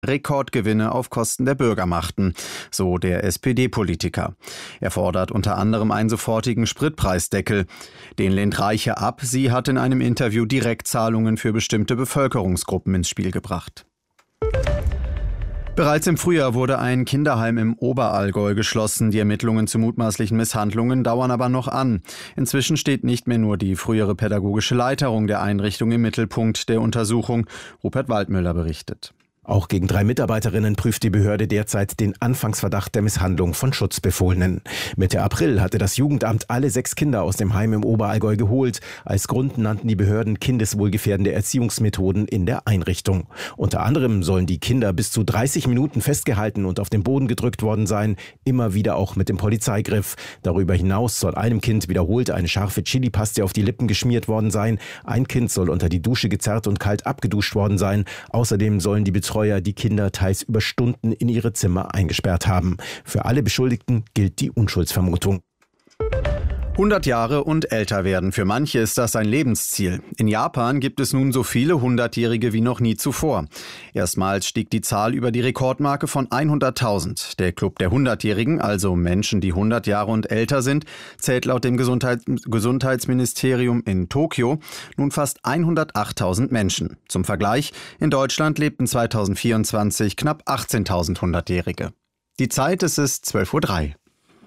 Rekordgewinne auf Kosten der Bürger machten, so der SPD-Politiker. Er fordert unter anderem einen sofortigen Spritpreisdeckel. Den lehnt Reiche ab. Sie hat in einem Interview Direktzahlungen für bestimmte Bevölkerungsgruppen ins Spiel gebracht. Bereits im Frühjahr wurde ein Kinderheim im Oberallgäu geschlossen. Die Ermittlungen zu mutmaßlichen Misshandlungen dauern aber noch an. Inzwischen steht nicht mehr nur die frühere pädagogische Leiterung der Einrichtung im Mittelpunkt der Untersuchung. Rupert Waldmüller berichtet. Auch gegen 3 Mitarbeiterinnen prüft die Behörde derzeit den Anfangsverdacht der Misshandlung von Schutzbefohlenen. Mitte April hatte das Jugendamt alle 6 Kinder aus dem Heim im Oberallgäu geholt. Als Grund nannten die Behörden kindeswohlgefährdende Erziehungsmethoden in der Einrichtung. Unter anderem sollen die Kinder bis zu 30 Minuten festgehalten und auf den Boden gedrückt worden sein, immer wieder auch mit dem Polizeigriff. Darüber hinaus soll einem Kind wiederholt eine scharfe Chilipaste auf die Lippen geschmiert worden sein. Ein Kind soll unter die Dusche gezerrt und kalt abgeduscht worden sein. Außerdem sollen die Betreuer die Kinder teils über Stunden in ihre Zimmer eingesperrt haben. Für alle Beschuldigten gilt die Unschuldsvermutung. 100 Jahre und älter werden. Für manche ist das ein Lebensziel. In Japan gibt es nun so viele 100-Jährige wie noch nie zuvor. Erstmals stieg die Zahl über die Rekordmarke von 100.000. Der Club der 100-Jährigen, also Menschen, die 100 Jahre und älter sind, zählt laut dem Gesundheitsministerium in Tokio nun fast 108.000 Menschen. Zum Vergleich, in Deutschland lebten 2024 knapp 18.000 100-Jährige. Die Zeit, es ist 12:03 Uhr.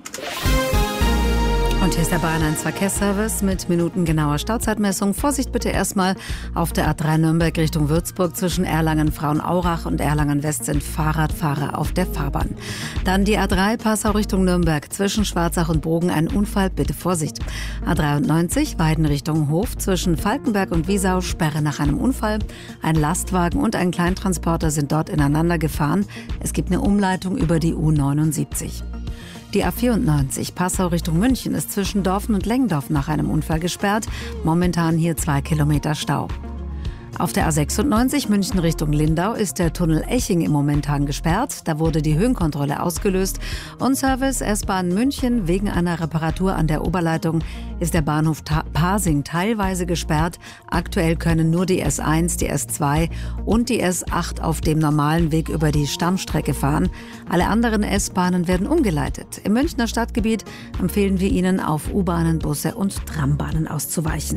Und hier ist der Bayern 1 Verkehrsservice mit minutengenauer Stauzeitmessung. Vorsicht bitte erstmal auf der A3 Nürnberg Richtung Würzburg. Zwischen Erlangen-Frauenaurach und Erlangen-West sind Fahrradfahrer auf der Fahrbahn. Dann die A3 Passau Richtung Nürnberg. Zwischen Schwarzach und Bogen ein Unfall, bitte Vorsicht. A93 Weiden Richtung Hof. Zwischen Falkenberg und Wiesau Sperre nach einem Unfall. Ein Lastwagen und ein Kleintransporter sind dort ineinander gefahren. Es gibt eine Umleitung über die U79. Die A94 Passau Richtung München ist zwischen Dorfen und Lengdorf nach einem Unfall gesperrt. Momentan hier 2 Kilometer Stau. Auf der A96 München Richtung Lindau ist der Tunnel Eching momentan gesperrt. Da wurde die Höhenkontrolle ausgelöst. Und Service S-Bahn München wegen einer Reparatur an der Oberleitung ist der Bahnhof Pasing teilweise gesperrt. Aktuell können nur die S1, die S2 und die S8 auf dem normalen Weg über die Stammstrecke fahren. Alle anderen S-Bahnen werden umgeleitet. Im Münchner Stadtgebiet empfehlen wir Ihnen, auf U-Bahnen, Busse und Trambahnen auszuweichen.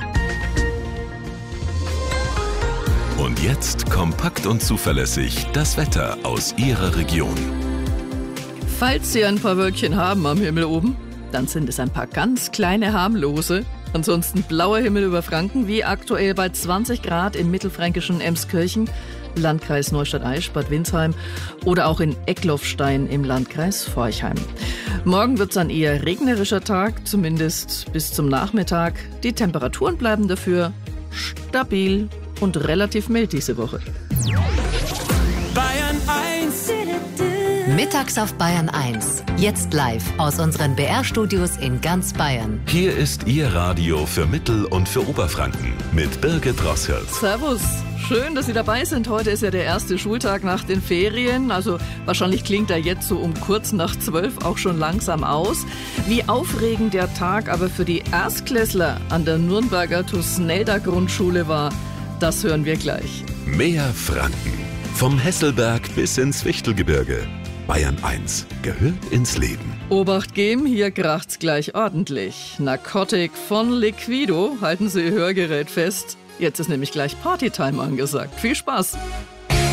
Und jetzt kompakt und zuverlässig das Wetter aus Ihrer Region. Falls Sie ein paar Wölkchen haben am Himmel oben, dann sind es ein paar ganz kleine harmlose. Ansonsten blauer Himmel über Franken, wie aktuell bei 20 Grad im mittelfränkischen Emskirchen, Landkreis Neustadt-Aisch, Bad Windsheim oder auch in Eckloffstein im Landkreis Forchheim. Morgen wird es ein eher regnerischer Tag, zumindest bis zum Nachmittag. Die Temperaturen bleiben dafür stabil und relativ mild diese Woche. Bayern 1. Mittags auf Bayern 1. Jetzt live aus unseren BR-Studios in ganz Bayern. Hier ist Ihr Radio für Mittel- und für Oberfranken mit Birgit Rosshirz. Servus, schön, dass Sie dabei sind. Heute ist ja der erste Schultag nach den Ferien. Also wahrscheinlich klingt er jetzt so um kurz nach 12 auch schon langsam aus. Wie aufregend der Tag aber für die Erstklässler an der Nürnberger Tusnelda Grundschule war, das hören wir gleich. Mehr Franken. Vom Hesselberg bis ins Wichtelgebirge. Bayern 1 gehört ins Leben. Obacht geben, hier kracht's gleich ordentlich. Narcotic von Liquido, halten Sie Ihr Hörgerät fest. Jetzt ist nämlich gleich Partytime angesagt. Viel Spaß!